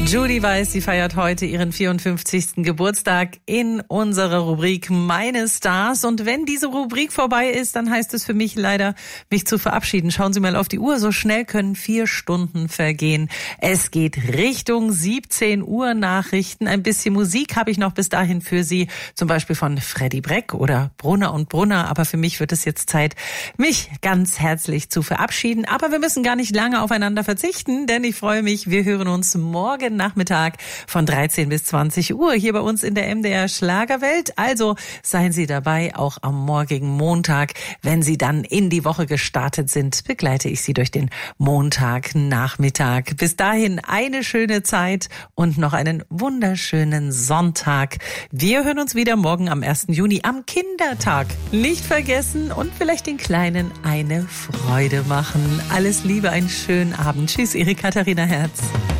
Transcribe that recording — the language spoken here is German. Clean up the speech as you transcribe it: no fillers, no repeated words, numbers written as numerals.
Judy Weiß, sie feiert heute ihren 54. Geburtstag in unserer Rubrik Meine Stars. Und wenn diese Rubrik vorbei ist, dann heißt es für mich leider, mich zu verabschieden. Schauen Sie mal auf die Uhr, so schnell können 4 Stunden vergehen. Es geht Richtung 17 Uhr Nachrichten. Ein bisschen Musik habe ich noch bis dahin für Sie, zum Beispiel von Freddie Breck oder Brunner und Brunner. Aber für mich wird es jetzt Zeit, mich ganz herzlich zu verabschieden. Aber wir müssen gar nicht lange aufeinander verzichten, denn ich freue mich, wir hören uns morgen Nachmittag von 13 bis 20 Uhr hier bei uns in der MDR Schlagerwelt. Also seien Sie dabei, auch am morgigen Montag. Wenn Sie dann in die Woche gestartet sind, begleite ich Sie durch den Montagnachmittag. Bis dahin eine schöne Zeit und noch einen wunderschönen Sonntag. Wir hören uns wieder morgen am 1. Juni am Kindertag. Nicht vergessen und vielleicht den Kleinen eine Freude machen. Alles Liebe, einen schönen Abend. Tschüss, Ihre Katharina Herz.